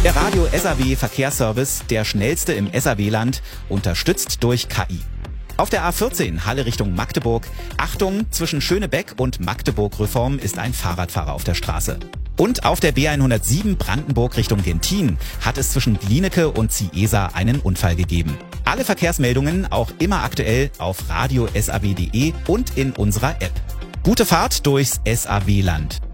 Der Radio SAW Verkehrsservice, der schnellste im SAW-Land, unterstützt durch KI. Auf der A14 Halle Richtung Magdeburg. Achtung, zwischen Schönebeck und Magdeburg-Reform ist ein Fahrradfahrer auf der Straße. Und auf der B107 Brandenburg Richtung Gentin hat es zwischen Glienicke und Ciesa einen Unfall gegeben. Alle Verkehrsmeldungen auch immer aktuell auf radio-saw.de und in unserer App. Gute Fahrt durchs SAW-Land.